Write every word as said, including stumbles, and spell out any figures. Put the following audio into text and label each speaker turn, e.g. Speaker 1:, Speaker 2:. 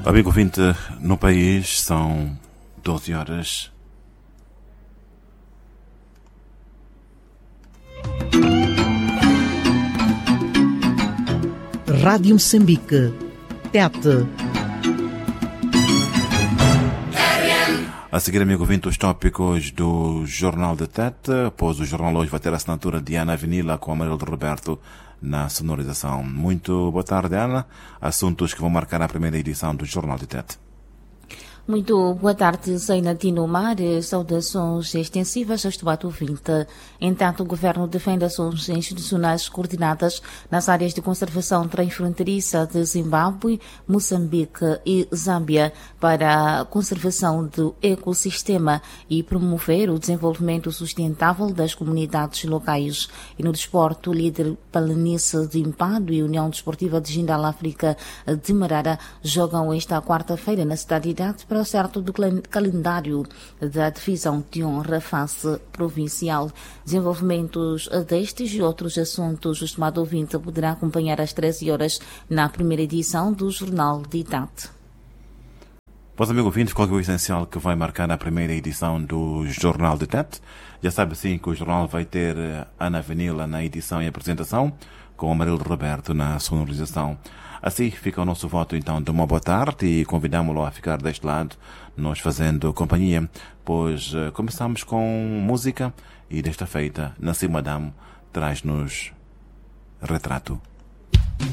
Speaker 1: Amigo ouvinte, no país são doze horas.
Speaker 2: Rádio Moçambique, Tete.
Speaker 1: A seguir, amigo ouvinte, os tópicos do Jornal de Tete. Após o jornal hoje vai ter a assinatura de Ana Avenila com Amarelo de Roberto na sonorização. Muito boa tarde, Ana. Assuntos que vão marcar a primeira edição do Jornal de Tete.
Speaker 3: Muito boa tarde, Zainadino Mar. Saudações extensivas a este ouvinte. Entanto, o Governo defende ações institucionais coordenadas nas áreas de conservação transfronteiriça de Zimbábue, Moçambique e Zâmbia para a conservação do ecossistema e promover o desenvolvimento sustentável das comunidades locais. E no desporto, o líder palanice de Impado e União Desportiva de Jindal África de Marara jogam esta quarta-feira na cidade de Tete para o certo do calendário da divisão de honra face provincial. Desenvolvimentos destes e outros assuntos, o estimado ouvinte poderá acompanhar às treze horas na primeira edição do Jornal de Tete.
Speaker 1: Pois, amigo ouvinte, qual é o essencial que vai marcar a primeira edição do Jornal de Tete? Já sabe sim que o jornal vai ter Ana Avenila na edição e apresentação, com o Amarelo Roberto na sonorização. Assim fica o nosso voto então de uma boa tarde e convidamos-lo a ficar deste lado, nós fazendo companhia, pois uh, começamos com música e desta feita, Nasci Madame traz-nos Retrato.